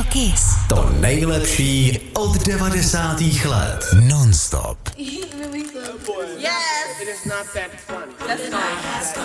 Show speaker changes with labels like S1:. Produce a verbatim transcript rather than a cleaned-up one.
S1: Kiss.
S2: To nejlepší od devadesátých let. Non-stop.
S3: Yes! It is not that funny. That's fine.